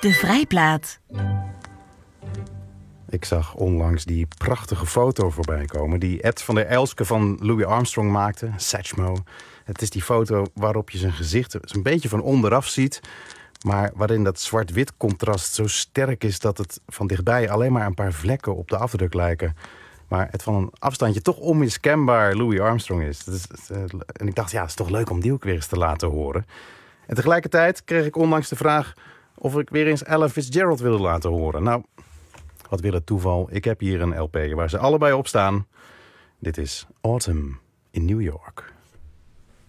De Vrijplaat. Ik zag onlangs die prachtige foto voorbij komen die Ed van der Elske van Louis Armstrong maakte, Satchmo. Het is die foto waarop je zijn gezicht een beetje van onderaf ziet, maar waarin dat zwart-wit contrast zo sterk is dat het van dichtbij alleen maar een paar vlekken op de afdruk lijken. Maar het van een afstandje toch onmiskenbaar Louis Armstrong is. En ik dacht, ja, het is toch leuk om die ook weer eens te laten horen. En tegelijkertijd kreeg ik onlangs de vraag of ik weer eens Ella Fitzgerald wilde laten horen. Nou, wat wil het toeval. Ik heb hier een LP waar ze allebei op staan. Dit is Autumn in New York.